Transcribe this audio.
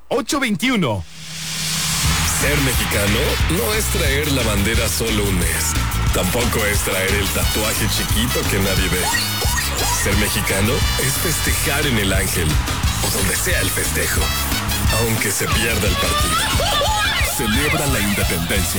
821. Ser mexicano no es traer la bandera solo un mes. Tampoco es traer el tatuaje chiquito que nadie ve. Ser mexicano es festejar en el Ángel o donde sea el festejo, aunque se pierda el partido. Celebra la independencia